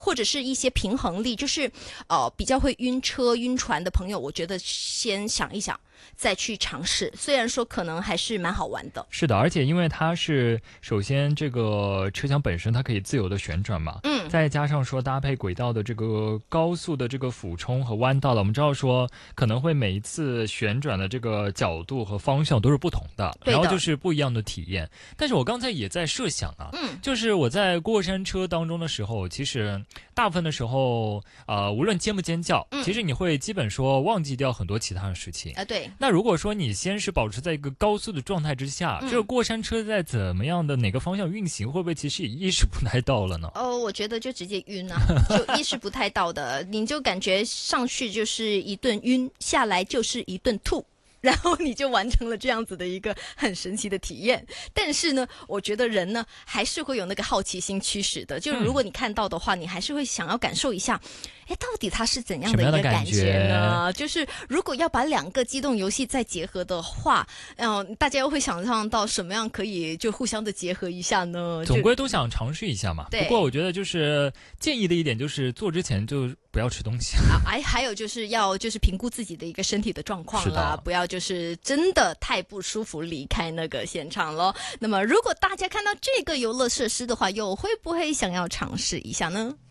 或者是一些平衡力，就是比较会晕车晕船的朋友，我觉得先想一想再去尝试，虽然说可能还是蛮好玩的。 是的，而且因为它是首先这个车厢本身它可以自由的旋转嘛，再加上说搭配轨道的这个高速的这个俯冲和弯道了，我们知道说可能会每一次旋转的这个角度和方向都是不同的，然后就是不一样的体验。但是我刚才也在设想啊，就是我在过山车当中的时候，其实大部分的时候无论尖不尖叫，其实你会基本说忘记掉很多其他的事情对。 那如果说你先是保持在一个高速的状态之下，这个过山车在怎么样的哪个方向运行，会不会其实也意识不太到了呢？ 我觉得就直接晕啊，就意识不太到的，你就感觉上去就是一顿晕，下来就是一顿吐。然后你就完成了这样子的一个很神奇的体验。但是呢，我觉得人呢还是会有那个好奇心驱使的，就如果你看到的话，你还是会想要感受一下，到底它是怎样的一个感觉呢？就是如果要把两个机动游戏再结合的话，大家又会想象到什么样可以就互相的结合一下呢？ 总归都想尝试一下嘛。不过我觉得就是建议的一点就是做之前就不要吃东西还有就是要评估自己的一个身体的状况啦，不要就是真的太不舒服离开那个现场咯。那么如果大家看到这个游乐设施的话，又会不会想要尝试一下呢？